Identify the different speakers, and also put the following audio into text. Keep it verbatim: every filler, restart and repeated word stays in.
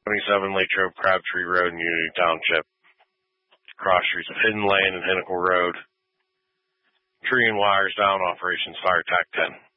Speaker 1: twenty-seven Latrobe Crabtree Road in Unity Township. Cross streets of Hidden Lane and Hinnicle Road. Tree and wires down, operations fire tac ten.